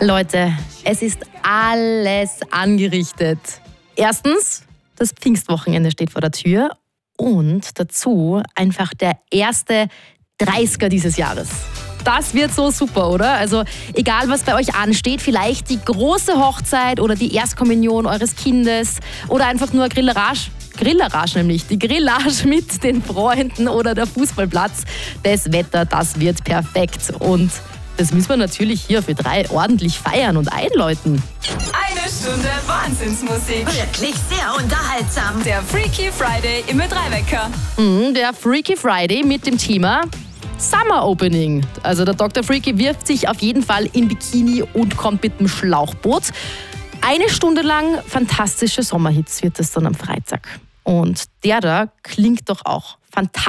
Leute, es ist alles angerichtet. Erstens, das Pfingstwochenende steht vor der Tür und dazu einfach der erste 30er dieses Jahres. Das wird so super, oder? Also egal, was bei euch ansteht, vielleicht die große Hochzeit oder die Erstkommunion eures Kindes oder einfach nur Grillarage nämlich, die Grillage mit den Freunden oder der Fußballplatz. Das Wetter, das wird perfekt und das müssen wir natürlich hier für 3 ordentlich feiern und einläuten. Eine Stunde Wahnsinnsmusik. Wirklich sehr unterhaltsam. Der Freaky Friday im Ö3-Wecker. Der Freaky Friday mit dem Thema Summer Opening. Also der Dr. Freaky wirft sich auf jeden Fall in Bikini und kommt mit dem Schlauchboot. 1 Stunde lang fantastische Sommerhits wird es dann am Freitag. Und der da klingt doch auch fantastisch.